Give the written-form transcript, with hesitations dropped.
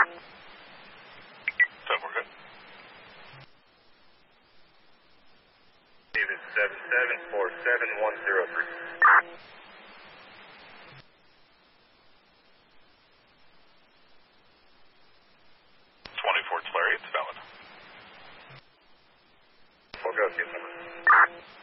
So we're good. David 7747103. 24 Tulare, it's valid. We'll go, case number.